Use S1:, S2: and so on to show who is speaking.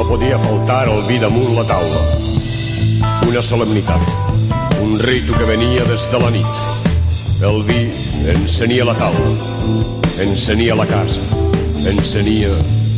S1: podia faltar el vi damunt la taula. Una solemnitat, un ritu que venia des de la nit. El vi encenia la taula, encenia la casa, encenia